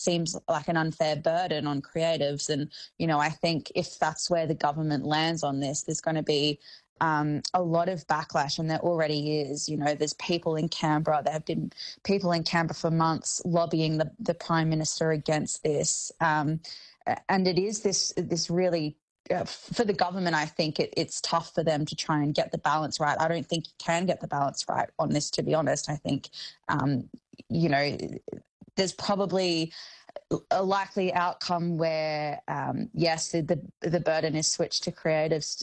seems like an unfair burden on creatives. And, I think if that's where the government lands on this, there's going to be a lot of backlash, and there already is. There's people in Canberra. There have been people in Canberra for months lobbying the Prime Minister against this. And it is this really, for the government, I think it's tough for them to try and get the balance right. I don't think you can get the balance right on this, to be honest. I think, there's probably a likely outcome where, yes, the burden is switched to creatives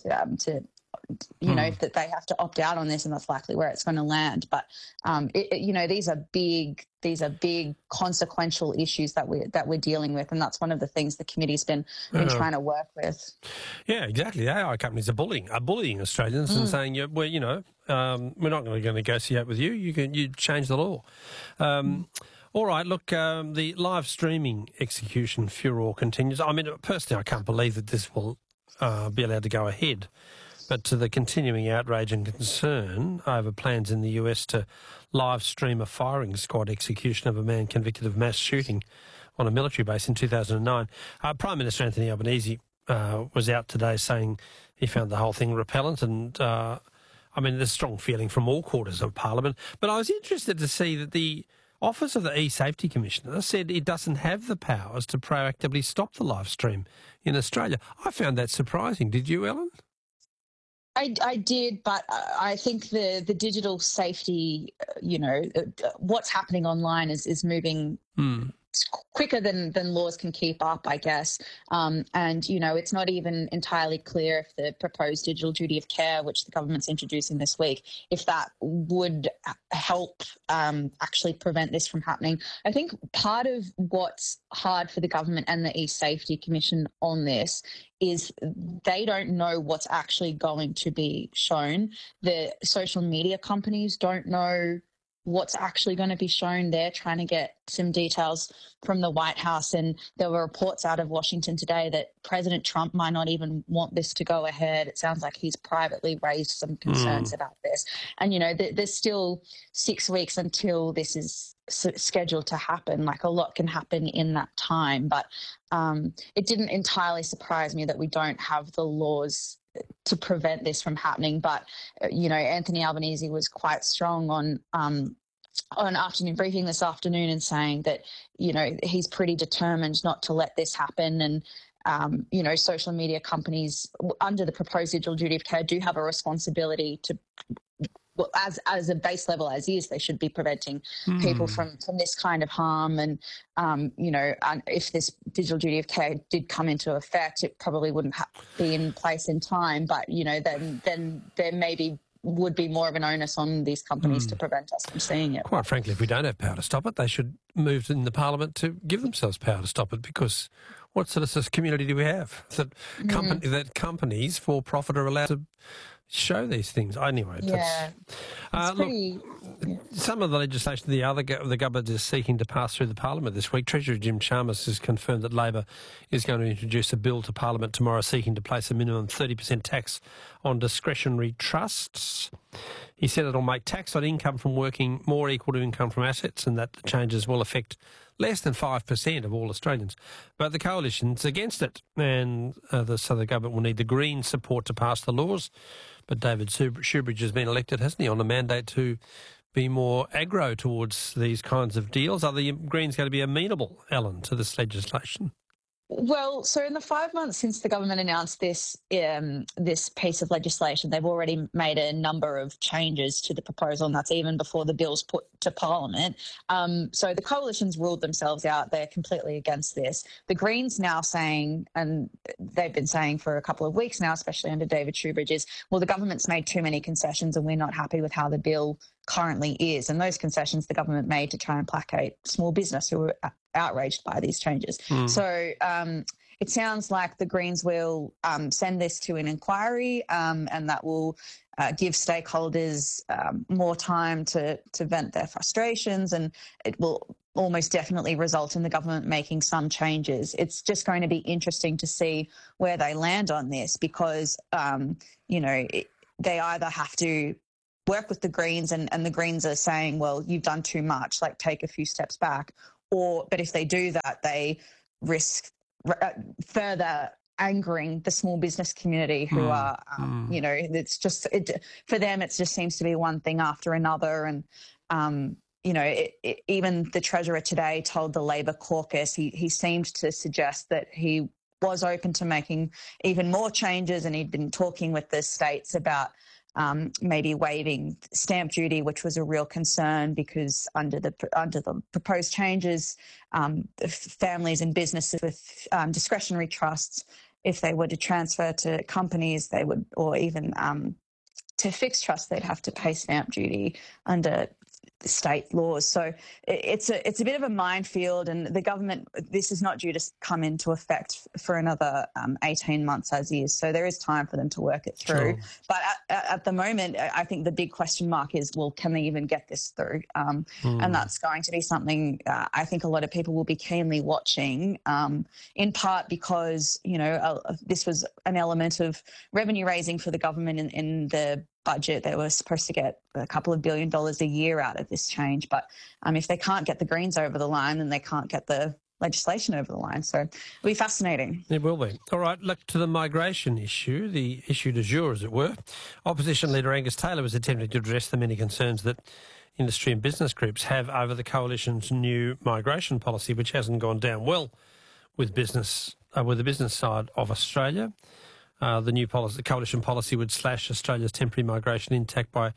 that they have to opt out on this, and that's likely where it's going to land. But these are big consequential issues that we're dealing with, and that's one of the things the committee's been trying to work with. Yeah, exactly. The AI companies are bullying Australians and saying, we're not going to negotiate with you. You change the law. All right, look, the live streaming execution furor continues. I mean, personally, I can't believe that this will be allowed to go ahead. But to the continuing outrage and concern over plans in the US to live stream a firing squad execution of a man convicted of mass shooting on a military base in 2009, Prime Minister Anthony Albanese was out today saying he found the whole thing repellent, and there's a strong feeling from all quarters of Parliament. But I was interested to see that the Office of the E-Safety Commissioner said it doesn't have the powers to proactively stop the live stream in Australia. I found that surprising. Did you, Ellen? I did, but I think the digital safety, what's happening online is moving quicker than laws can keep up, I guess. And, it's not even entirely clear if the proposed digital duty of care, which the government's introducing this week, if that would help actually prevent this from happening. I think part of what's hard for the government and the E-Safety Commission on this is they don't know what's actually going to be shown. The social media companies don't know what's actually going to be shown. They're trying to get some details from the White House, and there were reports out of Washington today that President Trump might not even want this to go ahead. It sounds like he's privately raised some concerns about this. And, there's still 6 weeks until this is scheduled to happen. Like, a lot can happen in that time, but it didn't entirely surprise me that we don't have the laws to prevent this from happening. But, Anthony Albanese was quite strong on an afternoon briefing this afternoon and saying that, he's pretty determined not to let this happen. And, social media companies under the proposed digital duty of care do have a responsibility to, as a base level as is, they should be preventing people from this kind of harm. And, if this digital duty of care did come into effect, it probably wouldn't be in place in time. But, then there maybe would be more of an onus on these companies to prevent us from seeing it. Quite frankly, if we don't have power to stop it, they should move in the Parliament to give themselves power to stop it, because what sort of community do we have? That companies for profit are allowed to show these things. Anyway, some of the legislation the government is seeking to pass through the Parliament this week. Treasurer Jim Chalmers has confirmed that Labor is going to introduce a bill to Parliament tomorrow seeking to place a minimum 30% tax on discretionary trusts. He said it'll make tax on income from working more equal to income from assets, and that the changes will affect less than 5% of all Australians. But the coalition's against it, and so the government will need the Greens' support to pass the laws. But David Shoebridge has been elected, hasn't he, on a mandate to be more aggro towards these kinds of deals. Are the Greens going to be amenable, Ellen, to this legislation? Well, so in the 5 months since the government announced this piece of legislation, they've already made a number of changes to the proposal, and that's even before the bill's put to Parliament. So the coalition's ruled themselves out. They're completely against this. The Greens now saying, and they've been saying for a couple of weeks now, especially under David Shoebridge, is, well, the government's made too many concessions and we're not happy with how the bill currently is. And those concessions the government made to try and placate small business who were outraged by these changes. So it sounds like the Greens will send this to an inquiry, and that will give stakeholders more time to vent their frustrations, and it will almost definitely result in the government making some changes. It's just going to be interesting to see where they land on this, because, they either have to work with the Greens and the Greens are saying, well, you've done too much, like take a few steps back, but if they do that, they risk further angering the small business community who are, you know, it's just, for them, it just seems to be one thing after another. And, you know, even the Treasurer today told the Labor caucus, he seemed to suggest that he was open to making even more changes, and he'd been talking with the states about maybe waiving stamp duty, which was a real concern because under the proposed changes, families and businesses with discretionary trusts, if they were to transfer to companies, they would, or even to fixed trusts, they'd have to pay stamp duty under state laws. So it's a bit of a minefield, and the government, this is not due to come into effect for another 18 months as is. So there is time for them to work it through. Sure. But at the moment, I think the big question mark is, well, can they even get this through? And that's going to be something I think a lot of people will be keenly watching, in part because, you know, this was an element of revenue raising for the government in the budget. They were supposed to get a couple of $1 billion a year out of this change. But if they can't get the Greens over the line, then they can't get the legislation over the line. So it'll be fascinating. It will be. All right, look to the migration issue, the issue du jour, as it were. Opposition leader Angus Taylor was attempting to address the many concerns that industry and business groups have over the Coalition's new migration policy, which hasn't gone down well with business, with the business side of Australia. The new policy, the Coalition policy, would slash Australia's temporary migration intake by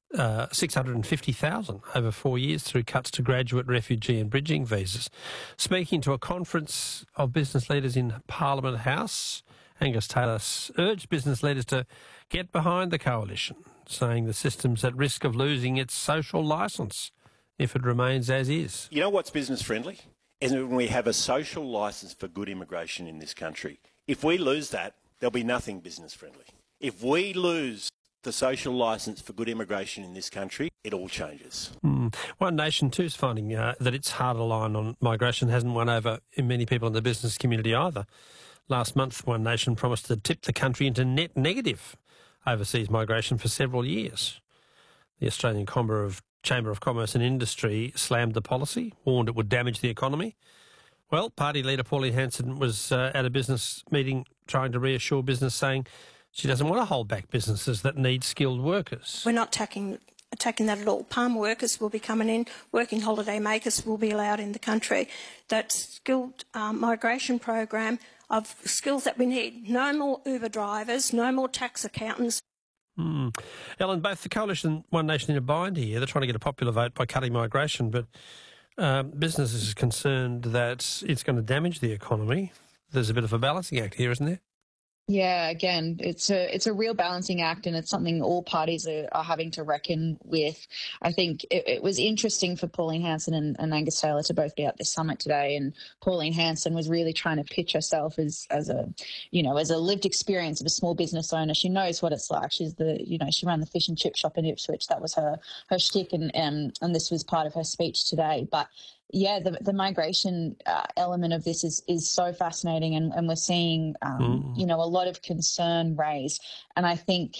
650,000 over 4 years through cuts to graduate, refugee and bridging visas. Speaking to a conference of business leaders in Parliament House, Angus Taylor urged business leaders to get behind the Coalition, saying the system's at risk of losing its social licence if it remains as is. You know what's business friendly? Is when we have a social licence for good immigration in this country. If we lose that, there'll be nothing business friendly. If we lose the social licence for good immigration in this country, it all changes. One Nation too is finding that its harder line on migration hasn't won over many people in the business community either. Last month, One Nation promised to tip the country into net negative overseas migration for several years. The Australian Chamber of Commerce and Industry slammed the policy, warned it would damage the economy. Well, party leader Pauline Hanson was at a business meeting trying to reassure business, saying she doesn't want to hold back businesses that need skilled workers. We're not attacking that at all. Palm workers will be coming in, working holiday makers will be allowed in the country. That skilled migration program of skills that we need. No more Uber drivers, no more tax accountants. Ellen, both the Coalition and One Nation in a bind here. They're trying to get a popular vote by cutting migration, but business is concerned that it's going to damage the economy. There's a bit of a balancing act here, isn't there? Yeah, again, it's a real balancing act, and it's something all parties are having to reckon with. I think it was interesting for Pauline Hanson and Angus Taylor to both be at this summit today, and Pauline Hanson was really trying to pitch herself as a lived experience of a small business owner. She knows what it's like. She ran the fish and chip shop in Ipswich. That was her shtick, and this was part of her speech today. But yeah, the migration element of this is so fascinating, and we're seeing, a lot of concern raised. And I think,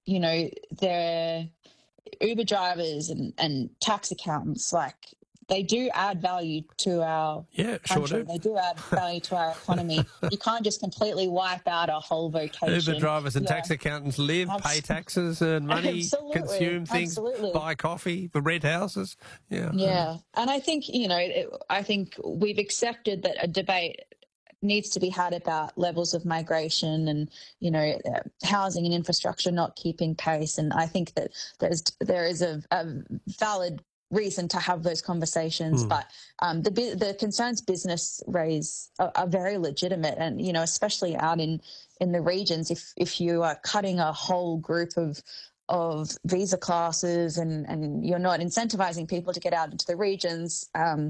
the Uber drivers and tax accountants, they do add value to our country. Sure do. They do add value to our economy. You can't just completely wipe out a whole vocation. Uber drivers and tax accountants live, pay taxes, earn money, consume things, buy coffee, rent houses. Yeah. And I think, I think we've accepted that a debate needs to be had about levels of migration and, housing and infrastructure not keeping pace. And I think that there is a valid reason to have those conversations, but the concerns business raise are very legitimate, and especially out in the regions, if you are cutting a whole group of visa classes and you're not incentivizing people to get out into the regions,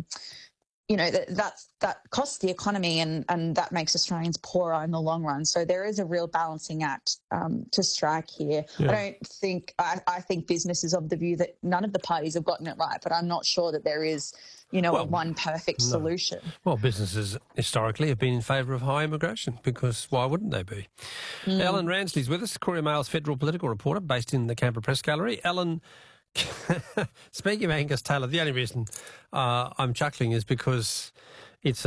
that costs the economy, and that makes Australians poorer in the long run. So there is a real balancing act to strike here. Yeah. I think business is of the view that none of the parties have gotten it right, but I'm not sure that there is, one perfect solution. Well, businesses historically have been in favour of high immigration, because why wouldn't they be? Ellen Ransley's with us, Courier Mail's federal political reporter based in the Canberra Press Gallery. Ellen, Speaking of Angus Taylor, the only reason I'm chuckling is because